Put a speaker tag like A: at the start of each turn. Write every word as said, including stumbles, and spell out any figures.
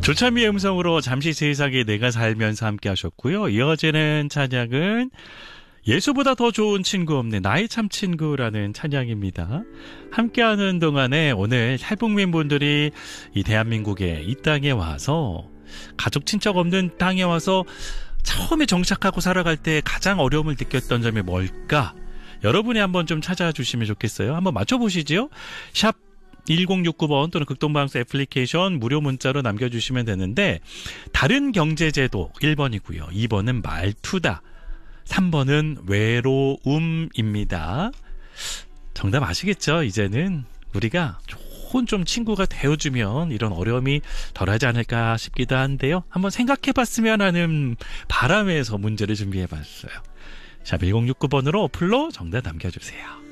A: 조찬미의 음성으로 잠시 세상에 내가 살면서 함께 하셨고요. 이어지는 찬양은 예수보다 더 좋은 친구 없네, 나의 참 친구라는 찬양입니다. 함께하는 동안에 오늘 탈북민 분들이 이 대한민국에, 이 땅에 와서, 가족 친척 없는 땅에 와서 처음에 정착하고 살아갈 때 가장 어려움을 느꼈던 점이 뭘까? 여러분이 한번 좀 찾아주시면 좋겠어요. 한번 맞춰보시죠. 샵 일공육구 번 또는 극동방송 애플리케이션 무료 문자로 남겨주시면 되는데, 다른 경제제도 일 번이고요. 이 번은 말투다. 삼 번은 외로움입니다. 정답 아시겠죠? 이제는 우리가 좋은 좀 친구가 되어주면 이런 어려움이 덜하지 않을까 싶기도 한데요. 한번 생각해봤으면 하는 바람에서 문제를 준비해봤어요. 샵 일공육구 번으로 어플로 정답 남겨주세요.